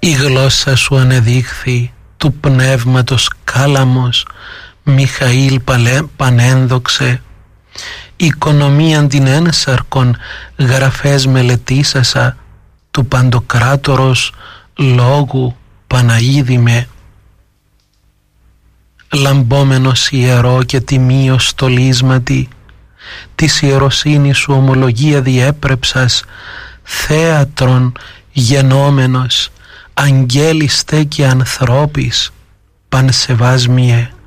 Η γλώσσα σου ανεδείχθη του πνεύματος κάλαμος, Μιχαήλ πανένδοξε. Οικονομίαν την ένσαρκον γραφές μελετήσασα, του Παντοκράτορος λόγου Παναίδημε. Λαμπόμενος ιερό και τιμίο στολίσματι, της ιεροσύνης σου ομολογία διέπρεψας, θέατρον γενόμενος, αγγέλιστε και ανθρώπης, πανσεβάσμιε.